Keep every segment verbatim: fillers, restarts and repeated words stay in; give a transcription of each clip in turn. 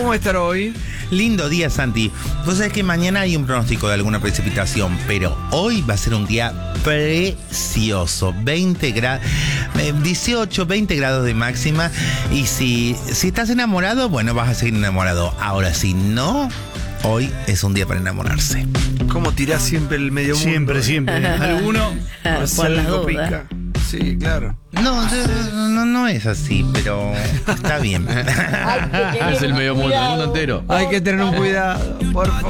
¿Cómo va a estar hoy? Lindo día, Santi. Vos sabés que mañana hay un pronóstico de alguna precipitación, pero hoy va a ser un día precioso. veinte grados, dieciocho, veinte grados de máxima. Y si, si estás enamorado, bueno, vas a seguir enamorado. Ahora, si no, hoy es un día para enamorarse. ¿Cómo tirás siempre el medio mundo? Siempre, siempre. ¿Alguno? Por las Algo dudas. pica. Sí, claro. No, no, no, no es así, pero está bien. Es el medio mundo, el mundo entero. Hay que tener un cuidado, por favor.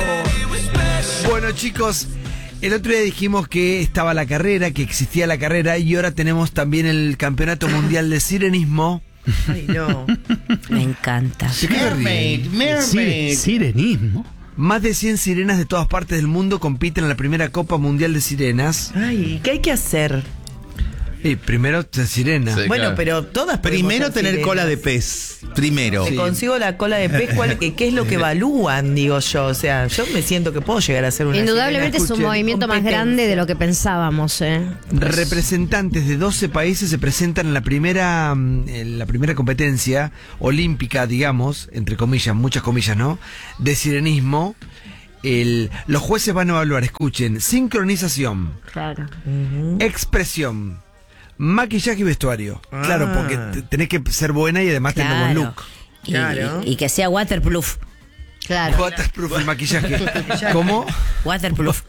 Bueno, chicos, el otro día dijimos que estaba la carrera, que existía la carrera, y ahora tenemos también el Campeonato Mundial de Sirenismo. Ay, no. Me encanta. ¿De qué te ríes? Mermaid, mermaid. Sí, sirenismo. Más de cien sirenas de todas partes del mundo compiten en la primera Copa Mundial de Sirenas. Ay, ¿qué hay que hacer? Y primero te sirena. Sí. Bueno, claro. pero todas podemos Primero ser tener sirenas. cola de pez. Primero. Si consigo la cola de pez, ¿cuál- qué, ¿qué es lo que evalúan, digo yo? O sea, yo me siento que puedo llegar a ser una Indudablemente sirena. es un escuchen, movimiento más competencia. grande de lo que pensábamos, ¿eh? Representantes de doce países se presentan en la primera mm, en la primera competencia olímpica, digamos, entre comillas, muchas comillas, ¿no? De sirenismo. El, los jueces van a evaluar, escuchen, sincronización, Claro. expresión, maquillaje y vestuario. Ah. Claro, porque te- tenés que ser buena y además tener buen look. Y, Claro. y- y que sea waterproof. Claro. Waterproof el maquillaje. ¿Cómo? Waterproof.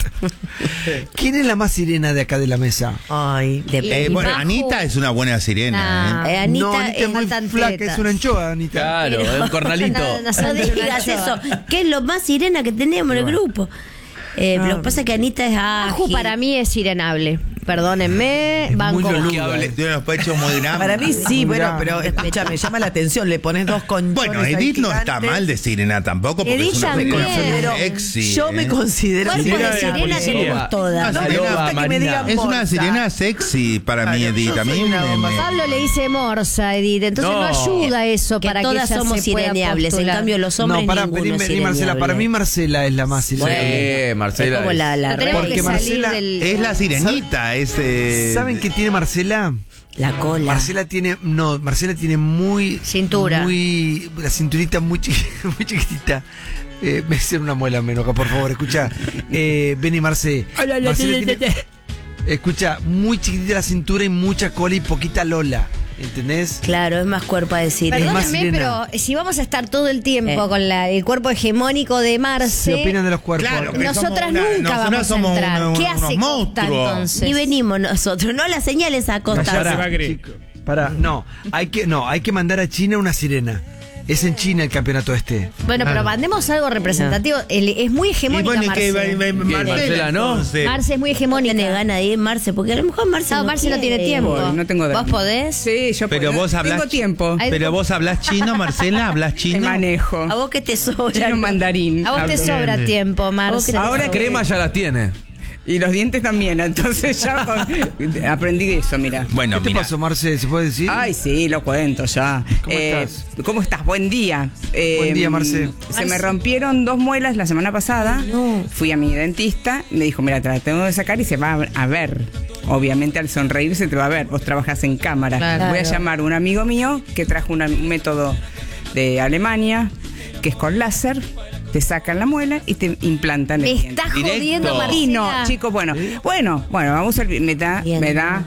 ¿Quién es la más sirena de acá de la mesa? Ay, De- Eh, y bueno, bajo- Anita es una buena sirena. Nah, ¿eh? eh, Anita, no, Anita es muy faltan flaca, tetas. es una anchoa, Anita. Claro, es un cornalito. No, no, No son de una digas anchoa. eso, que es lo más sirena que tenemos en el grupo. Eh, Lo que pasa es que Anita es Bajo ágil. para mí es sirenable. Perdónenme, Es banco. muy bajo. loluble. Tiene los pechos muy grandes. para mí sí, bueno, Mirá. pero escucha, me llama la atención, le pones dos conchones Bueno, ahí Edith no está gigantes. mal de sirena tampoco, porque Edith es una también. persona Pero sexy. yo me ¿eh? considero Cuerpo Sirena de de sirena policía. tenemos todas. No me Sirena gusta que me marina. digan Es una morsa. sirena sexy para mí, Claro, Edith. yo A mí soy una me- bomba. me- Pablo le dice morsa, Edith, entonces no, No. ayuda eso Que para todas que ella somos se pueda sireneables. En postular. cambio, los hombres No, pará, ninguno vení, es vení, Marcela. sireneable. Para mí Marcela es la más sirena. Sí, Marcela. Es como la, la Pero tenemos Porque que salir Marcela del... Es la sirenita, es... eh, ¿Saben qué tiene Marcela? La cola. Marcela tiene, no, Marcela tiene muy... Cintura. Muy, la cinturita muy, chiqui- muy chiquitita. Eh, me hicieron una muela, me enoja, por favor, escucha. Eh, vení, Marce. Marcela tiene- escucha, muy chiquitita la cintura y mucha cola y poquita lola. ¿Entendés? Claro, es más cuerpo de sirena. Es más Perdónenme, sirena. pero si vamos a estar todo el tiempo Eh. con la- el cuerpo hegemónico de ¿Qué Marce, opinan de los cuerpos? Claro, que nosotras somos una- nunca nosotras vamos somos a entrar. uno- ¿Qué unos hace Costa monstruos. entonces? Y venimos nosotros, no las señales a Costa. Pará, chico, pará, no, hay que, no, hay que mandar a China una sirena. Es en China el campeonato este. Bueno, pero mandemos algo representativo. El- es muy Y hegemónica bueno, y que Marce. va- va- Marcela, Marcela, ¿no? entonces. Marce es muy hegemónica. Tiene ganas de ir Marce, porque a lo mejor Marce No, no, Marce no tiene quiere. tiempo. Voy, no tengo drama. ¿Vos podés? Sí, yo Pero puedo. vos hablás Tengo chi- tiempo. Ay, Pero vos hablas chino, Marcela, hablas Te chino. manejo. A vos que te sobra. Chino mandarín. A vos te Hablo. sobra tiempo, Marce. Ahora Crema ya la tiene. Y los dientes también, entonces ya con- aprendí eso, mira. Bueno, ¿Qué te mira. pasó, Marce? ¿Se puede decir? Ay, sí, lo cuento ya. ¿Cómo estás? ¿Cómo estás? Buen día. Eh, Buen día, Marce. Se me rompieron dos muelas la semana pasada. Fui a mi dentista, me dijo, mira, te la tengo que sacar y se va a ver. Obviamente al sonreír se te va a ver. Vos trabajas en cámara. Claro. Voy a llamar a un amigo mío que trajo una- un método de Alemania, que es con láser. Te sacan la muela y te implantan Me el diente. está Directo. jodiendo, Y Marcela. no, chicos, bueno, bueno, bueno, vamos al me da, Bien. me da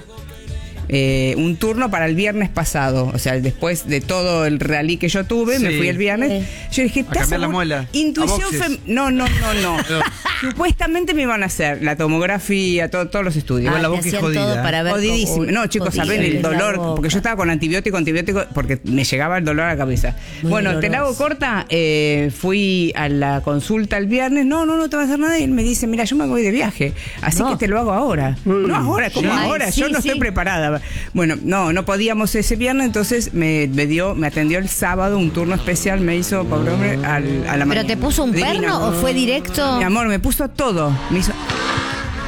eh, un turno para el viernes pasado, o sea, después de todo el rally que yo tuve, me Sí. fui el viernes. Eh. Yo dije, A ¿estás cambiar la seguro? muela. Intuición A boxes. fem- no, no, no, no. Supuestamente me iban a hacer la tomografía, todo- todos los estudios. Igual la te boca es hacían jodida, todo ¿eh? para ver Jodidísimo. cómo- No, chicos, jodido saben que el es la dolor, boca. porque yo estaba con antibiótico, antibiótico, porque me llegaba el dolor a la cabeza. Muy bueno, te la hago doloroso. corta, eh, fui a la consulta el viernes, no, no, no te va a hacer nada, y él me dice, mira, yo me voy de viaje, así No. que te lo hago ahora. No, ahora, ¿cómo Ay, ahora? sí, yo no sí. estoy preparada. Bueno, no, no podíamos ese viernes, entonces me, me dio, me atendió el sábado un turno especial, me hizo, pobre hombre, al, a la mañana. ¿Pero te puso un Divino. perno o fue directo? Mi amor, me puso todo. Me hizo.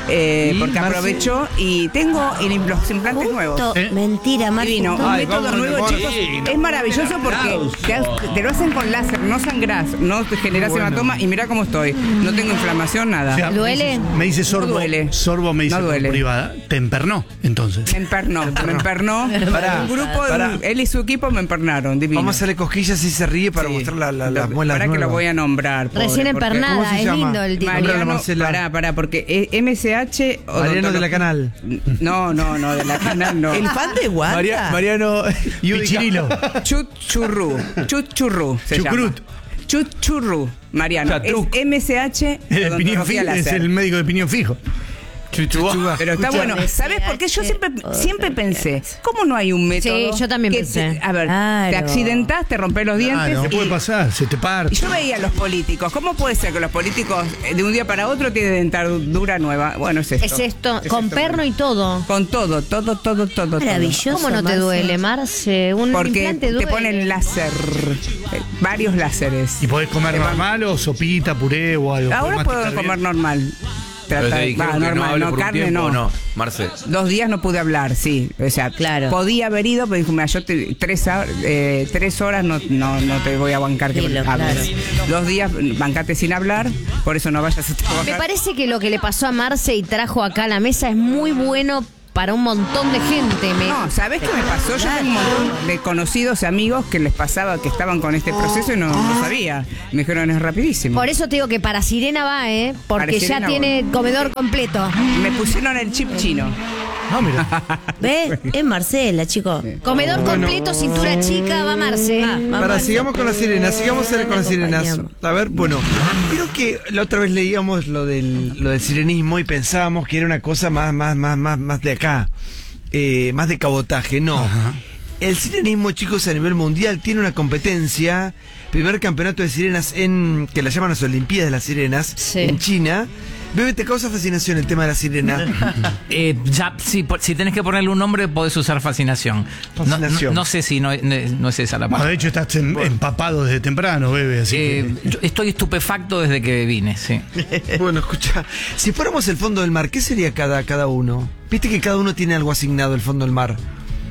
Eh, ¿Y, porque Marce? aprovechó y tengo el- los implantes Justo, nuevos. ¿Eh? Mentira, Marce. Divino, un Ay, método vamos, nuevo, Marce. chicos. Es maravilloso porque te, has- te lo hacen con láser, no sangrás, no te generas Bueno. hematoma y mirá cómo estoy. No tengo inflamación, nada. O sea, ¿Duele? Me dice Sorbo, No duele. Sorbo me dice No por duele. privada, te empernó, entonces. Me empernó, me empernó. Pará, un grupo, de- pará. él y su equipo me empernaron, divino. Vamos a hacerle cosquillas y se ríe para Sí. mostrar la, la, las Lo- muelas pará que lo nuevas. voy a nombrar. pobre, Recién porque- ¿Cómo empernada, se es llama? lindo el título. Mariano, Mariano, Marcela. pará, pará, porque eh, M S H... Mariano de la Canal. No, no, no, de la Canal no. El fan de Wanda. María- Mariano. Pichirilo. Chuchurru. Chuchurru se Chucrut. llama. Chuchurru, Mariano. Chatruc. Es M S H El piñón odontología fijo, es láser. el médico de piñón fijo. Chuchuá. Pero está Escucha. bueno. ¿Sabes por qué? Yo siempre, siempre pensé, ¿cómo no hay un método? Sí, yo también que pensé. te- a ver, Claro. te accidentás, te rompes los dientes. Claro. ¿Qué y- puede pasar? Se te parte. Y yo veía a los políticos. ¿Cómo puede ser que los políticos eh, de un día para otro tienen dentadura nueva? Bueno, es esto. Es esto, Es con esto, perno bueno. y todo. Con todo, todo, todo, todo. todo. Maravilloso. ¿Cómo no te Marce. duele, Marce? Un Porque implante te duele. ponen láser, eh, varios láseres. ¿Y podés comer Te van- normal o sopita, puré o algo? Ahora ¿Podés puedo masticar comer bien? normal. Pero Trata- te dijeron va, que no normal, hable no, por un carne tiempo, no. ¿o no, Marce? Dos días no pude hablar, sí. O sea, Claro. podía haber ido, pero dijo, mira, yo te- tres, hor- eh, tres horas no, no, no te voy a bancar que Sí, lo- hables. claro. Dos días bancate sin hablar, por eso no vayas a trabajar. Me parece que lo que le pasó a Marce y trajo acá a la mesa es muy bueno para un montón de gente. Me- No, ¿sabés qué me pasó? Yo tengo un montón de conocidos y amigos que les pasaba que estaban con este proceso y no lo sabía. Me dijeron, es rapidísimo. Por eso te digo que para Sirena va, ¿eh? Porque Para ya Sirena tiene comedor completo. Me pusieron el chip chino. No, mira. ¿Ves? Es Marcela, chico. Comedor completo, cintura chica, va Marce. Ah, va Para, Marce. sigamos con las sirenas, sigamos ahora con las sirenas. Acompañamos. A ver, bueno, creo que la otra vez leíamos lo del, lo del sirenismo y pensábamos que era una cosa más, más, más, más, más de acá, eh, más de cabotaje. No. El sirenismo, chicos, a nivel mundial tiene una competencia, primer campeonato de sirenas en, que la llaman las Olimpiadas de las Sirenas, Sí. en China. Bebe, ¿te causa fascinación el tema de la sirena? Eh, ya, si, po- si tenés que ponerle un nombre, podés usar fascinación. No- Fascinación. No, no sé si no, no- no es esa la Bueno, de palabra. hecho, estás em- empapado desde temprano, bebé, así Eh, que... yo estoy estupefacto desde que vine, sí. Bueno, escucha, si fuéramos el fondo del mar, ¿qué sería cada, cada uno? Viste que cada uno tiene algo asignado, el fondo del mar.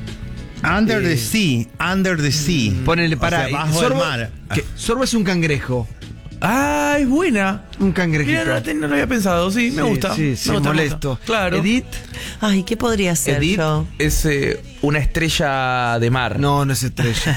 Under the sea, under the sea. Ponele O para. sea, bajo el mar. que- Sorbo es un cangrejo. Ah, es buena. Un cangrejito. Mira, no, te- no lo había pensado, sí, me Sí, gusta. Sí, sí, Me gusta, me molesto. gusta. Claro. Edith, Ay, ¿qué podría ser Edith yo? es eh, una estrella de mar. no, no es estrella.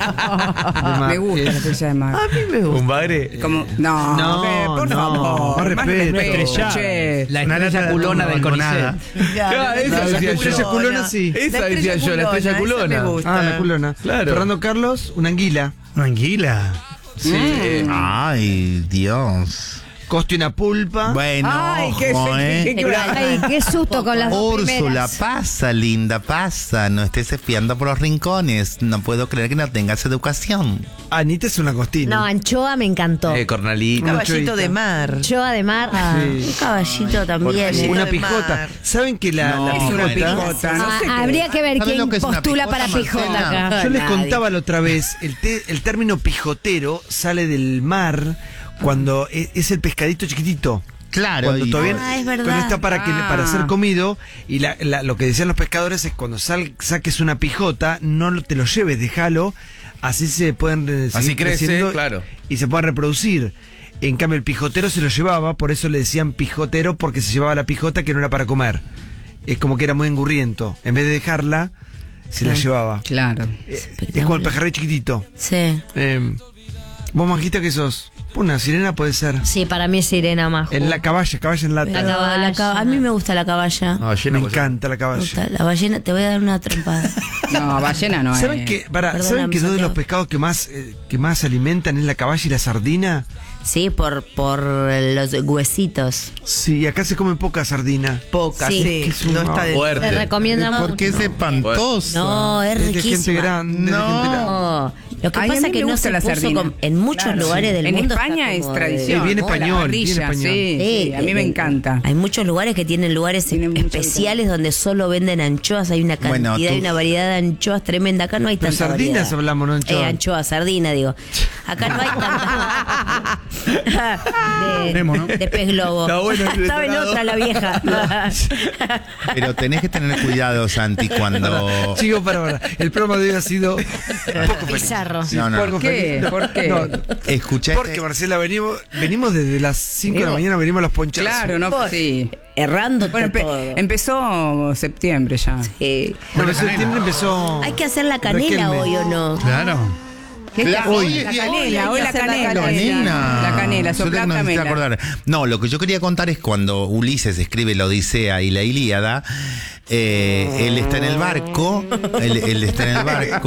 De mar, Me gusta la es- estrella de mar. A mí me gusta. Un bagre. Como, no, No, eh, por no, favor. más más respeto. Estrellada. che. La Una estrella lata de culona del abandonada. CONICET. Ah, esa La decía estrella yo. culona, sí. Esa decía yo, la estrella esa culona. me gusta. Ah, la culona. Claro. Fernando Carlos, una anguila. Una anguila. Sí. eh, Ay, Dios. Coste, una pulpa. Bueno, Ay, qué ojo, ¿eh? qué- Ay, qué susto con las dos Úrsula, primeras. pasa, linda, pasa. No estés espiando por los rincones. No puedo creer que no tengas educación. Anita es una costina. No, anchoa me encantó. eh, cornalita. Caballito de mar. Anchoa de mar. Sí. Un caballito también. Caballito Una de pijota. mar. ¿Saben que la, No, la Es una pijota? pijota, no Ah, sé qué. habría que ver ¿Saben quién lo que es una postula pijota, para pijota Marcela? acá. Yo les Nadie. contaba la otra vez, el, te- el término pijotero sale del mar cuando e- es el pescadito chiquitito. Claro. Cuando y- todavía Ah, es verdad. cuando está para, que, Ah. para ser comido, y la- la- lo que decían los pescadores es cuando sal- saques una pijota, no lo- te lo lleves, déjalo, así se pueden eh, Así seguir crece, creciendo claro. y se pueden reproducir. En cambio el pijotero se lo llevaba, por eso le decían pijotero, porque se llevaba la pijota que no era para comer. Es como que era muy engurriento. En vez de dejarla, se la llevaba. Claro. Eh, es como el pejerrey chiquitito. Sí. Eh, vos, Majita, ¿qué sos? Una sirena puede ser. Sí, para mí es sirena más. En la caballa, caballa en lata. La Pero caballa. la ca- a mí me gusta la caballa. No, llena Me pues- encanta la Me caballa. gusta. La ballena, te voy a dar una trompada. No, ballena no es. ¿Saben que, para, Perdóname, ¿saben que dos de los Santiago. pescados que más, eh, que más alimentan es la caballa y la sardina? Sí, por, por los huesitos. Sí, acá se come poca sardina. Poca, Sí. sí. Que es un- No está de... Fuerte. Te recomiendo ¿Por qué es espantoso? No, es Es de gente riquísima. grande. es de No. gente grande. No, lo que Ay, a pasa mí es que me no gusta se la puso sardina. con- en muchos Claro, lugares sí. del En mundo. España está es como tradición. Eh, bien ¿no? La español, parrilla, bien español. Sí, sí, a mí me eh, encanta. Hay muchos lugares que tienen lugares Tienen mucha especiales donde solo venden anchoas. Hay una cantidad Bueno, tú- y una variedad de anchoas tremenda. Acá no hay Pero tanta sardinas variedad. hablamos, no anchoas. Eh, anchoa, sardina, digo. Acá no hay tanta. de, Nemo, ¿no? de pez globo. Está bueno el Estaba en detonado. otra la vieja. Pero tenés que tener cuidado, Santi, cuando... Chicos, para, para. El programa de hoy ha sido poco feliz. Bizarro. No, no. Poco qué? feliz. ¿Por qué? No, Escuchaste... porque, Marcela, venimos, venimos desde las cinco de la Digo, mañana, venimos a los ponchazos. Claro, no, Por- sí. Errando Bueno, empe- todo. empezó septiembre ya. Sí. Bueno, en septiembre empezó. Hay que hacer la canela Requelme. hoy o no. Claro. ¿Qué Claro, hoy? hoy La es día- canela, hoy Hoy la hay que hacer la canela. Canela. La canela, Yo soplar tengo que canela. acordar. No, lo que yo quería contar es cuando Ulises escribe la Odisea y la Ilíada, eh, él está en el barco, él, él está en el barco.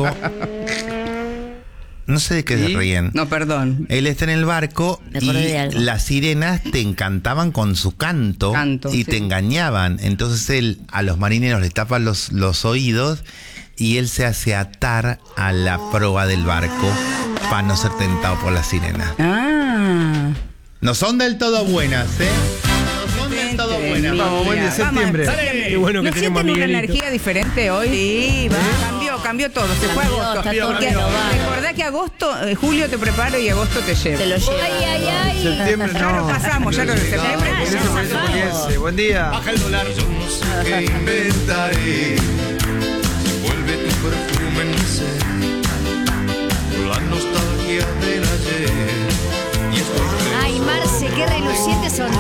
No sé de qué se ¿Y? ríen. No, perdón. Él está en el barco Me y acordé de algo. las sirenas te encantaban con su canto, Canto, y sí. te engañaban. Entonces él a los marineros le tapa los, los oídos y él se hace atar a la proa del barco para no ser tentado por las sirenas. Ah. No son del todo buenas, ¿eh? No son del todo buenas. Vamos, buen día, Vamos, septiembre. septiembre. Qué bueno que ¿No tenemos a sienten una Miguelito. energía diferente hoy? Sí, va. Cambió, cambió todo. Se fue Cambió, agosto. está todo Porque renovado. recordá que agosto, eh, julio te preparo y agosto te llevo. Te lo llevo. Ay, ay, ay. Septiembre Ya lo no. pasamos, ya lo de septiembre. Ah, ya zafamos. Buen día. ¿Qué inventaré? Vuelve tu perfume en mi ser.